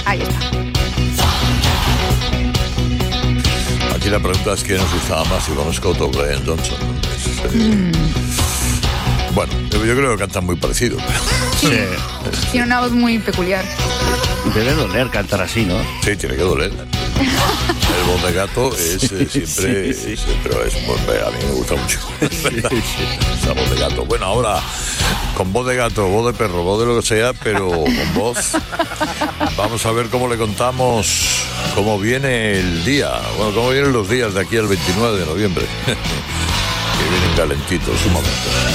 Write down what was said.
Ahí está. Aquí la pregunta es quién nos gustaba más, si Bon Scott o Brian Johnson. Bueno, yo creo que cantan muy parecido. Sí. Tiene una voz muy peculiar. Debe doler cantar así, ¿no? Sí, tiene que doler. El voz de gato es siempre, pero es a mí me gusta mucho. Esa voz de gato. Bueno, ahora con voz de gato, voz de perro, voz de lo que sea, pero con voz. Vamos a ver cómo le contamos cómo viene el día. Bueno, cómo vienen los días de aquí al 29 de noviembre. Que vienen calentitos, un momento.